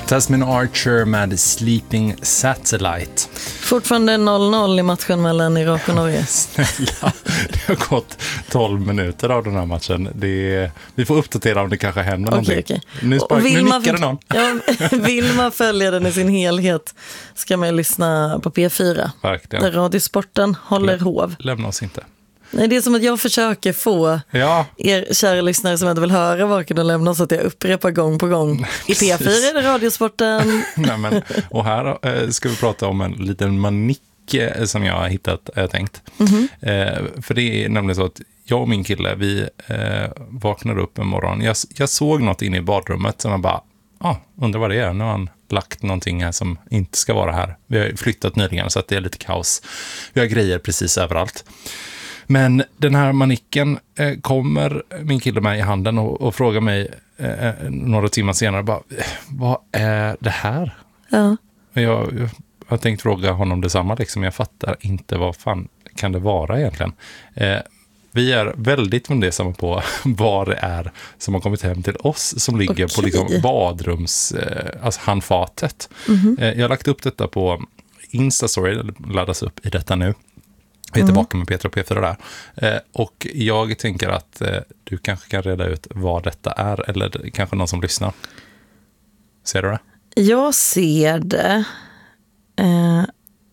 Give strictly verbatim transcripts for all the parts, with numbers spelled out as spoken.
Tasmin Archer med Sleeping Satellite. Fortfarande noll noll i matchen mellan Irak och Norge. Snälla, det har gått tolv minuter av den här matchen. Det, vi får uppdatera om det kanske händer okay, någonting. Okay. Nu, spark, nu nickar det någon. Ja, vill man följa den i sin helhet ska man lyssna på P fyra. Verkligen. Där Radiosporten håller Lä, hov. Lämna oss inte. Nej, det är som att jag försöker få ja. er kära lyssnare som inte vill höra Vaken och lämna, så att jag upprepar gång på gång. I P fyra är det Radiosporten. Nej, men, och här äh, ska vi prata om en liten manick äh, som jag har hittat, jag tänkt. Mm-hmm. Äh, för det är nämligen så att jag och min kille, vi äh, vaknade upp en morgon. Jag, jag såg något inne i badrummet som jag bara, ah, undrar vad det är. Nu har han lagt någonting här som inte ska vara här. Vi har flyttat nyligen så att det är lite kaos. Vi har grejer precis överallt. Men den här manicken eh, kommer min kille med i handen och, och frågar mig eh, några timmar senare bara, vad är det här? Ja. Och jag, jag har tänkt fråga honom detsamma liksom. Jag fattar inte vad fan kan det vara egentligen. Eh, vi är väldigt fundersamma på vad det är som har kommit hem till oss som ligger okay. på liksom badrums, eh, alltså handfatet. Mm-hmm. Eh, jag har lagt upp detta på Instastory, laddas upp i detta nu. Vi är tillbaka med Petra och P fyra där. Eh, och jag tänker att eh, du kanske kan reda ut vad detta är. Eller kanske någon som lyssnar. Ser du det? Jag ser det. Eh,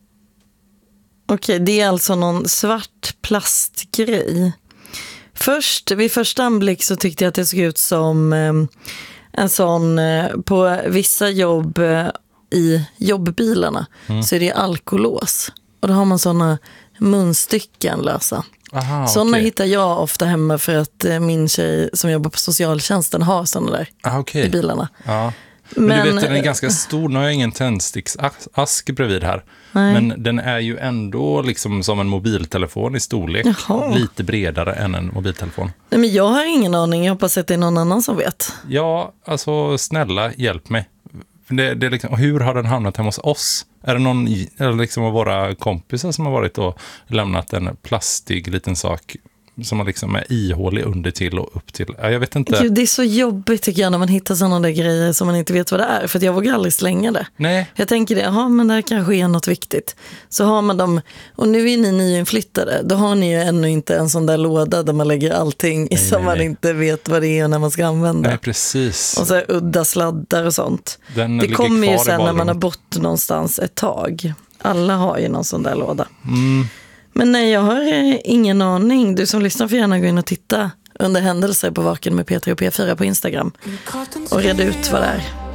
Okej, okay, det är alltså någon svart plastgrej. Först, vid första anblick så tyckte jag att det såg ut som eh, en sån eh, på vissa jobb eh, i jobbbilarna. Mm. Så är det alkolås. Och då har man såna munstycken lösa. Aha, sådana okay. hittar jag ofta hemma för att min tjej som jobbar på socialtjänsten har sådana där ah, okay. i bilarna. Ja. Men, men du vet, den är ganska stor. Nu har jag ingen tändsticksask bredvid här. Nej. Men den är ju ändå liksom som en mobiltelefon i storlek. Jaha. Lite bredare än en mobiltelefon. Nej, men jag har ingen aning. Jag hoppas att det är någon annan som vet. Ja, alltså snälla, hjälp mig. Det, det är liksom, hur har den hamnat hemma hos oss? Är det någon eller liksom av våra kompisar som har varit och lämnat en plastig liten sak som har liksom är ihålig under till och upp till? Ja, jag vet inte. Gud, det är så jobbigt tycker jag när man hittar sådana där grejer som man inte vet vad det är. För att jag vågar aldrig slänga det. Nej. Jag tänker det, ja men det här kanske är något viktigt. Så har man dem, och nu är ni nyinflyttade, då har ni ju ännu inte en sån där låda där man lägger allting nej, som nej, man nej. inte vet vad det är när man ska använda. Nej, precis. Och så här udda sladdar och sånt. Den det kommer ju sen när man har bott någonstans ett tag. Alla har ju någon sån där låda. Mm. Men nej, jag har ingen aning. Du som lyssnar får gärna gå in och titta under händelser på Vaken med P tre och P fyra på Instagram och reda ut vad det är.